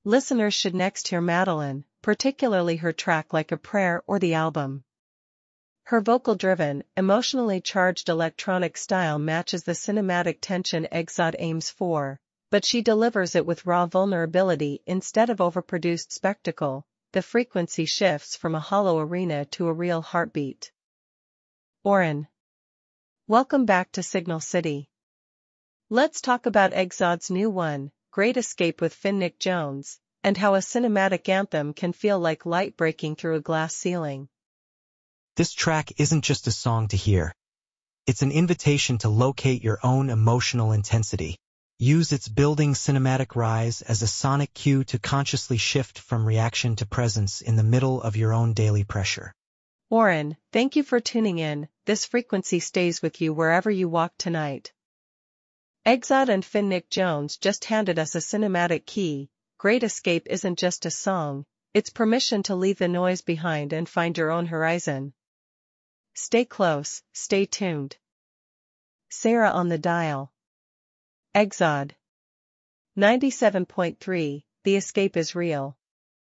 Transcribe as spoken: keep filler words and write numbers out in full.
Listeners should next hear Madeline, particularly her track Like a Prayer or the album. Her vocal-driven, emotionally charged electronic style matches the cinematic tension Egzad aims for, but she delivers it with raw vulnerability instead of overproduced spectacle. The frequency shifts from a hollow arena to a real heartbeat. Oren. Welcome back to Signal City. Let's talk about Egzad's new one, Great Escape with Finnick Jones, and how a cinematic anthem can feel like light breaking through a glass ceiling. This track isn't just a song to hear. It's an invitation to locate your own emotional intensity. Use its building cinematic rise as a sonic cue to consciously shift from reaction to presence in the middle of your own daily pressure. Oren, thank you for tuning in. This frequency stays with you wherever you walk tonight. Egzad and Finnick Jones just handed us a cinematic key. Great Escape isn't just a song, it's permission to leave the noise behind and find your own horizon. Stay close, stay tuned. Sarah on the dial. Egzad. ninety-seven point three, The Escape is Real.